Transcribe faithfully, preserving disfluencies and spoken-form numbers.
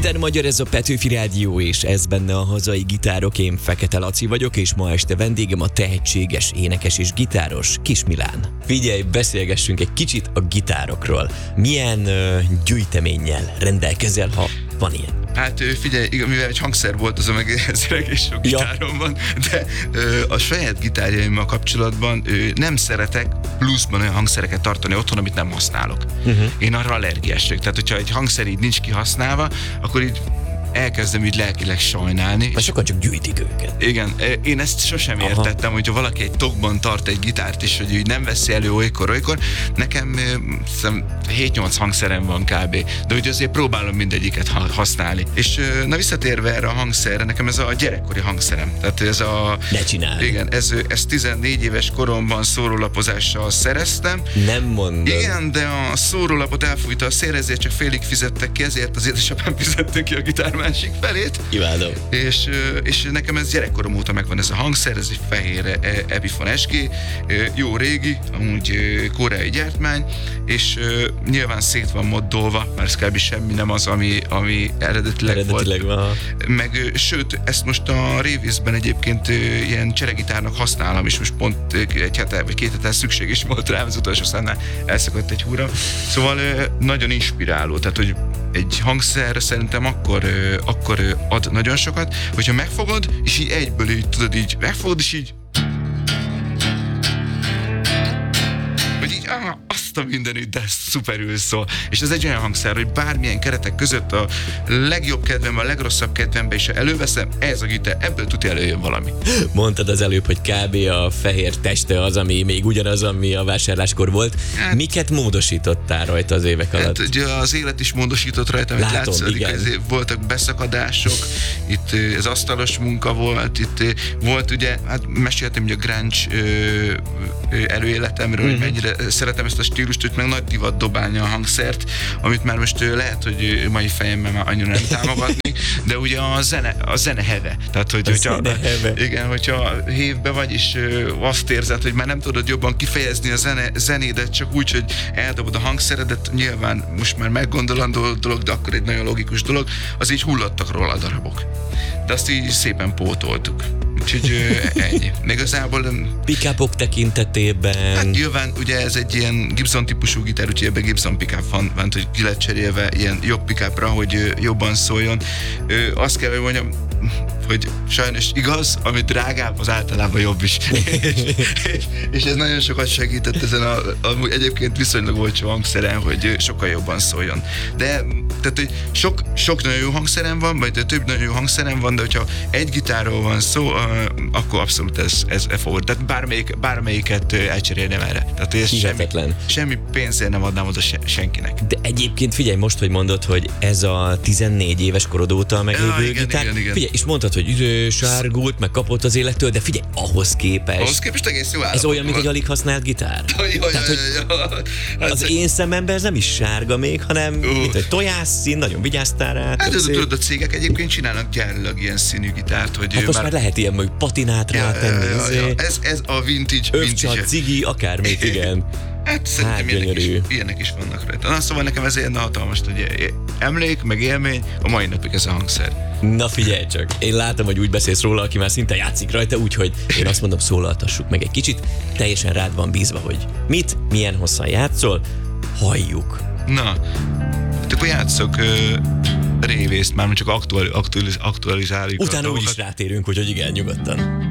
Minden magyar, ez a Petőfi Rádió, és ez benne a hazai gitárok. Én Fekete Laci vagyok, és ma este vendégem a tehetséges énekes és gitáros Kis Milán. Figyelj, beszélgessünk egy kicsit a gitárokról. Milyen uh, gyűjteménnyel rendelkezel, ha van ilyen? Hát figyelj, mivel egy hangszer volt, az a meg egész sok gitárom van, de ö, a saját gitárjaimmal kapcsolatban ö, nem szeretek pluszban olyan hangszereket tartani otthon, amit nem használok. Uh-huh. Én arra allergiás vagyok. Tehát, hogyha egy hangszer így nincs kihasználva, akkor így elkezdem így lelkileg sajnálni. Mert sokan csak gyűjtik őket. Igen, én ezt sosem Aha. értettem, hogyha valaki egy tokban tart egy gitárt, és hogy úgy nem veszi elő olykor-olykor. Nekem hét-nyolc hangszerem van kb. De úgy azért próbálom mindegyiket használni. És na visszatérve erre a hangszerre, nekem ez a gyerekkori hangszerem. Tehát ez a... Ne csinálj. Igen, ez, ez tizennégy éves koromban szórólapozással szereztem. Nem mondod. Igen, de a szórólapot elfújta a szél, ezért csak félig fizettek ki, ezért az édesapám fizette ki a gitár másik felét. Imádom. És, és nekem ez gyerekkorom óta megvan ez a hangszer, ez egy fehér Epiphone es gé, jó régi, amúgy koreai gyártmány, és nyilván szét van moddolva, mert ez kb. Semmi nem az, ami, ami eredetileg, eredetileg volt. Van. Meg, sőt, ezt most a Révészben egyébként ilyen cseregitárnak használom, és most pont egy hete vagy két hete szükség is volt rám, az utolsó számnál elszakadt egy húra. Szóval nagyon inspiráló, tehát hogy egy hangszer szerintem akkor, akkor ad nagyon sokat, hogyha megfogod, és így egyből így tudod, így megfogod, és így hogy így, ah, azt a mindenütt, de szuperül szól. És ez egy olyan hangszer, hogy bármilyen keretek között a legjobb kedvemben, a legrosszabb kedvemben is előveszem, ez a gitár, ebből tudja előjön valami. Mondtad az előbb, hogy kb. A fehér teste az, ami még ugyanaz, ami a vásárláskor volt. Hát, miket módosítottál rajta az évek alatt? Hát ugye az élet is módosított rajta, amit látszik, voltak beszakadások, itt ez asztalos munka volt, itt volt ugye, hát meséltem ugye a grunge előéletemről, mm-hmm. hogy mennyire szeretem ezt a stílust, hogy meg nagy divat dobálni a hangszert, amit már most lehet, hogy mai fejemben már annyira nem támogatni, de ugye a zene, a zene heve. Tehát, hogy, hogyha, igen, hogyha hévbe vagy, és azt érzed, hogy már nem tudod jobban kifejezni a zene, zenédet, csak úgy, hogy eldobod a hangszeredet, nyilván most már meggondolandó dolog, de akkor egy nagyon logikus dolog, az így hullottak róla a darabok. De azt így szépen pótoltuk. Úgyhogy ennyi. Igazából... Pick-upok tekintetében... Hát nyilván ugye ez egy ilyen Gibson típusú gitár, úgyhogy ebben Gibson pick-up van, van, hogy ki lett cserélve ilyen jobb pick-upra, hogy jobban szóljon. Azt kell, hogy mondjam, hogy sajnos igaz, ami drágább, az általában jobb is. és, és ez nagyon sokat segített ezen a, a egyébként viszonylag olcsó hangszeren, hogy sokkal jobban szóljon. De tehát, hogy sok, sok nagyon jó hangszerem van, vagy több nagyon jó hangszerem van, de hogyha egy gitárról van szó, akkor abszolút ez, ez forró. Tehát bármelyik, bármelyiket elcserélnem erre. Tehát ez semmi, semmi pénzért nem adnám oda se, senkinek. De egyébként figyelj, most, hogy mondod, hogy ez a tizennégy éves korod óta meglévő ja, igen, gitár. Igen, igen. Figyelj, és mondtad, hogy sárgult, meg kapott az élettől, de figyelj, ahhoz képest. Ahhoz képest egész jó állapotban. Ez olyan, mint egy alig használt gitár. Jaj, jaj, Tehát, hogy jaj, jaj. Az én szememben ez nem is sárga még, hanem uh. mint egy tojásszín, nagyon vigyáztál rá. Hát ez tudod, a cégek egyébként csinálnak gyárilag ilyen színű gitárt, hogy hát most már, már lehet ilyen, hogy patinát rá tenni. Ja, ja, ja. Ez, ez a vintage. Övcsat, cigi, akár még igen. Hát szerintem hát, ilyenek, is, ilyenek is vannak rajta. Na szóval nekem ez ilyen hatalmas, hogy emlék, meg élmény, a mai napig ez a hangszer. Na figyelj csak, én látom, hogy úgy beszélsz róla, aki már szinte játszik rajta, úgyhogy én azt mondom, szólaltassuk meg egy kicsit. Teljesen rád van bízva, hogy mit, milyen hosszan játszol, halljuk. Na, hát akkor játszok uh, Révészt, már csak aktuál, aktualiz, aktualizáljuk. Utána úgyis rátérünk, úgyhogy igen, nyugodtan.